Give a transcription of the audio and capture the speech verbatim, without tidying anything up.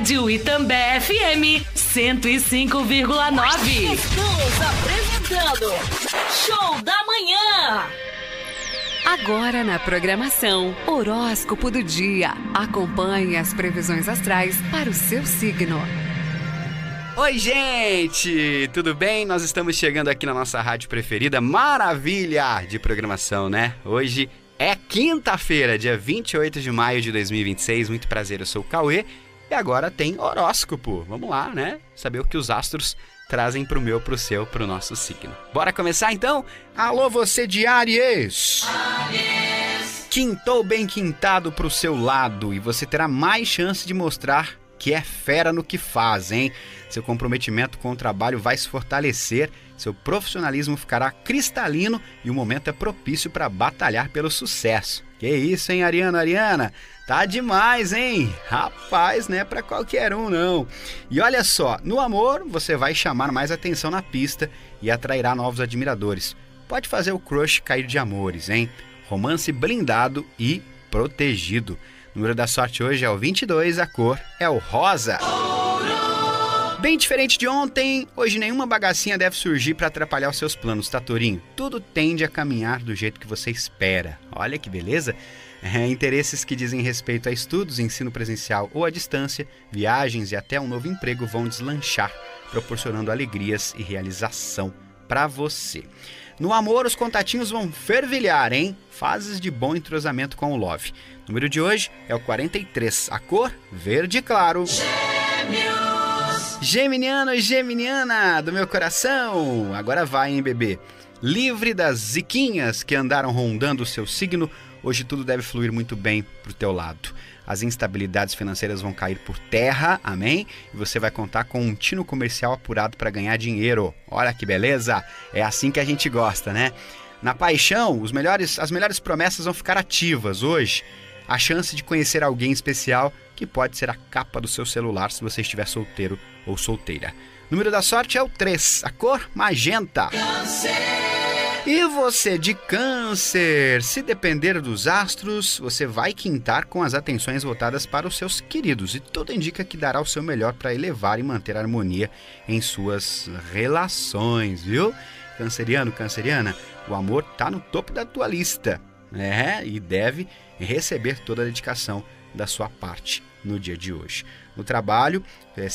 Rádio Itambé F M cento e cinco vírgula nove. Estamos apresentando Show da Manhã. Agora na programação, horóscopo do dia. Acompanhe as previsões astrais para o seu signo. Oi, gente! Tudo bem? Nós estamos chegando aqui na nossa rádio preferida. Maravilha de programação, né? Hoje é quinta-feira, dia vinte e oito de maio de dois mil e vinte e seis. Muito prazer, eu sou o Cauê. E agora tem horóscopo. Vamos lá, né? Saber o que os astros trazem pro meu, pro seu, pro nosso signo. Bora começar então? Alô, você de Áries! Áries! Quintou bem quintado pro seu lado e você terá mais chance de mostrar que é fera no que faz, hein? Seu comprometimento com o trabalho vai se fortalecer, seu profissionalismo ficará cristalino e o momento é propício para batalhar pelo sucesso. Que isso, hein, Ariano, Ariana? Tá demais, hein? Rapaz, não é pra qualquer um, não. E olha só, no amor, você vai chamar mais atenção na pista e atrairá novos admiradores. Pode fazer o crush cair de amores, hein? Romance blindado e protegido. O número da sorte hoje é o vinte e dois, a cor é o rosa. Bem diferente de ontem, hoje nenhuma bagacinha deve surgir para atrapalhar os seus planos, tá, Tourinho? Tudo tende a caminhar do jeito que você espera. Olha que beleza! É, interesses que dizem respeito a estudos, ensino presencial ou à distância, viagens e até um novo emprego vão deslanchar, proporcionando alegrias e realização para você. No amor, os contatinhos vão fervilhar, hein? Fases de bom entrosamento com o love. O número de hoje é o quarenta e três, a cor verde claro. Gêmeos! Geminiano e geminiana do meu coração! Agora vai, hein, bebê? Livre das ziquinhas que andaram rondando o seu signo, hoje tudo deve fluir muito bem pro teu lado. As instabilidades financeiras vão cair por terra, amém? E você vai contar com um tino comercial apurado para ganhar dinheiro. Olha que beleza! É assim que a gente gosta, né? Na paixão, os melhores, as melhores promessas vão ficar ativas hoje. A chance de conhecer alguém especial que pode ser a capa do seu celular se você estiver solteiro ou solteira. O número da sorte é o três, a cor magenta. Câncer. E você de Câncer, se depender dos astros, você vai quintar com as atenções voltadas para os seus queridos e tudo indica que dará o seu melhor para elevar e manter a harmonia em suas relações, viu? Canceriano, canceriana, o amor tá no topo da tua lista, né? E deve receber toda a dedicação da sua parte no dia de hoje. No trabalho,